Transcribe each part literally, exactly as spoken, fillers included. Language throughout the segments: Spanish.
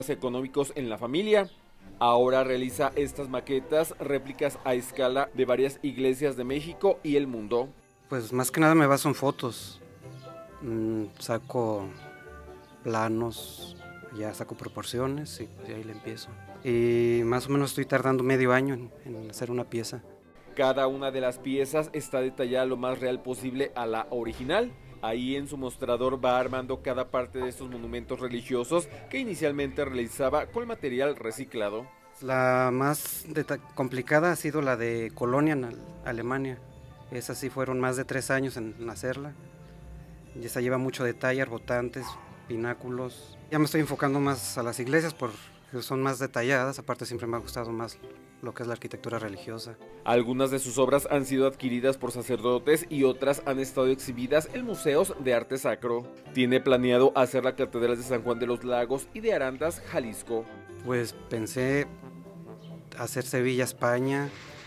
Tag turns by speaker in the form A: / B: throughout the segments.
A: económicos en la familia. Ahora realiza estas maquetas, réplicas a escala de varias iglesias de México y el mundo.
B: Pues más que nada me baso en fotos, mm, saco planos, ya saco proporciones y pues ahí le empiezo. Y más o menos estoy tardando medio año en, en hacer una pieza.
A: Cada una de las piezas está detallada lo más real posible a la original. Ahí en su mostrador va armando cada parte de estos monumentos religiosos que inicialmente realizaba con material reciclado.
B: La más complicada ha sido la de Colonia, en Alemania. Esas sí fueron más de tres años en hacerla. Y esa lleva mucho detalle, arbotantes, pináculos. Ya me estoy enfocando más a las iglesias porque son más detalladas. Aparte siempre me ha gustado más lo que es la arquitectura religiosa.
A: Algunas de sus obras han sido adquiridas por sacerdotes y otras han estado exhibidas en museos de arte sacro. Tiene planeado hacer la Catedral de San Juan de los Lagos y de Arandas, Jalisco.
B: Pues pensé hacer Sevilla, España,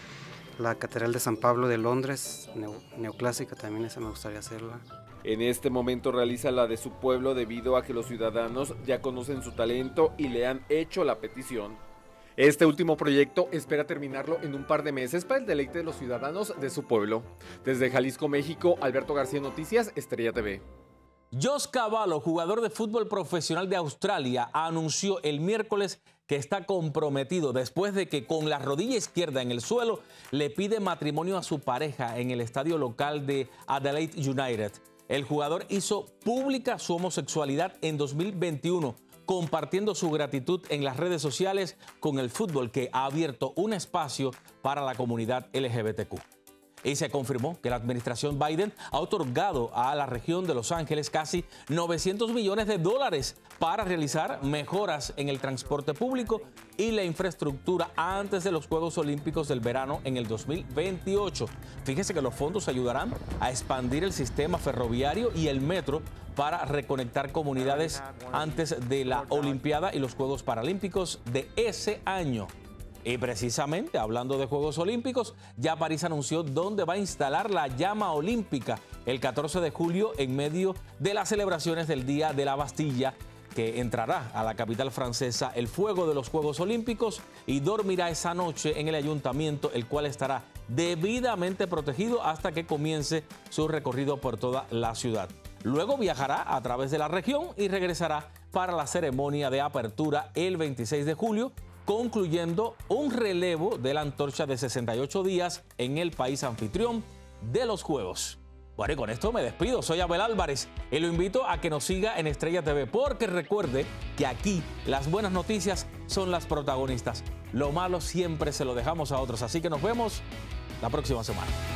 B: la Catedral de San Pablo de Londres, neo, neoclásica, también esa me gustaría hacerla.
A: En este momento realiza la de su pueblo debido a que los ciudadanos ya conocen su talento y le han hecho la petición. Este último proyecto espera terminarlo en un par de meses para el deleite de los ciudadanos de su pueblo. Desde Jalisco, México, Alberto García, Noticias Estrella T V.
C: Josh Cavallo, jugador de fútbol profesional de Australia, anunció el miércoles que está comprometido después de que con la rodilla izquierda en el suelo le pide matrimonio a su pareja en el estadio local de Adelaide United. El jugador hizo pública su homosexualidad en dos mil veintiuno, compartiendo su gratitud en las redes sociales con el fútbol que ha abierto un espacio para la comunidad L G B T Q. Y se confirmó que la administración Biden ha otorgado a la región de Los Ángeles casi novecientos millones de dólares para realizar mejoras en el transporte público y la infraestructura antes de los Juegos Olímpicos del verano en el dos mil veintiocho. Fíjese que los fondos ayudarán a expandir el sistema ferroviario y el metro para reconectar comunidades antes de la Olimpiada y los Juegos Paralímpicos de ese año. Y precisamente, hablando de Juegos Olímpicos, ya París anunció dónde va a instalar la llama olímpica el catorce de julio en medio de las celebraciones del Día de la Bastilla, que entrará a la capital francesa el fuego de los Juegos Olímpicos y dormirá esa noche en el ayuntamiento, el cual estará debidamente protegido hasta que comience su recorrido por toda la ciudad. Luego viajará a través de la región y regresará para la ceremonia de apertura el veintiséis de julio, concluyendo un relevo de la antorcha de sesenta y ocho días en el país anfitrión de los Juegos. Bueno, y con esto me despido. Soy Abel Álvarez y lo invito a que nos siga en Estrella T V, porque recuerde que aquí las buenas noticias son las protagonistas. Lo malo siempre se lo dejamos a otros, así que nos vemos la próxima semana.